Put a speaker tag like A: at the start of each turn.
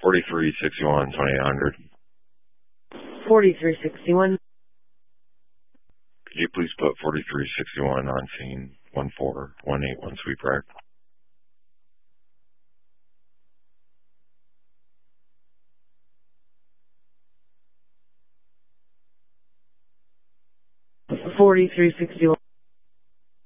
A: 4361, 2800.
B: 4361.
A: Could you please put 4361 on scene 14181 Sweep Rack?
B: $4361.